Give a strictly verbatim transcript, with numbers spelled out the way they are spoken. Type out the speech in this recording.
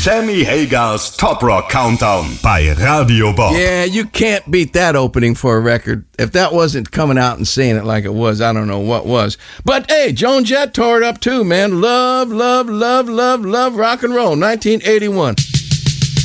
Sammy Hagars Top Rock Countdown bei Radio Bob. Yeah, you can't beat that opening for a record. If that wasn't coming out and saying it like it was, I don't know what was. But hey, Joan Jett tore it up too, man. Love, love, love, love, love rock and roll. nineteen eighty-one.